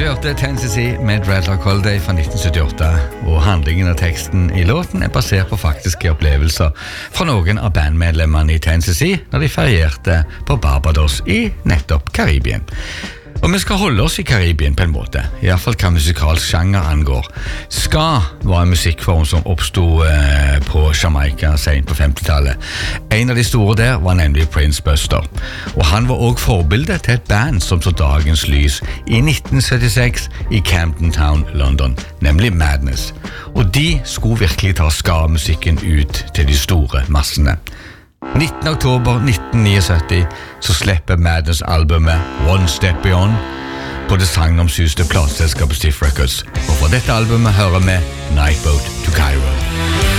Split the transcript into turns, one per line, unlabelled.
hørte Tennessee med Dreadlock Holiday fra 1978, og handlingen av teksten i låten basert på faktiske opplevelser fra noen av bandmedlemmene i Tennessee når de ferierte på Barbados i nettopp Karibien. Og vi skal holde oss i Karibien på en måte, i hvert fall hva musikalsk sjanger angår. Ska var en musikkform som oppstod på Jamaica sent på 50-tallet. En av de store der var nemlig Prince Buster, og han var også forbildet til et band som så dagens lys i 1976 i Camden Town, London, nemlig Madness. Og de skulle virkelig ta ska-musikken ut til de store massene. 19. oktober 1979 så slipper Madness albumet One Step Beyond på det sagnomsuste plateselskapet Stiff Records, og fra dette albumet hører vi Nightboat to Cairo.